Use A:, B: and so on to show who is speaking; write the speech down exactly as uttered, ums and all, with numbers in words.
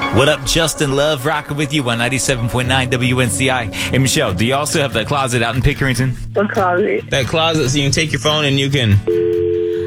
A: What up, Justin Love, rocking with you on ninety-seven point nine W N C I. Hey, Michelle, do you also have that closet out in Pickerington?
B: What closet?
C: That closet so you can take your phone and you can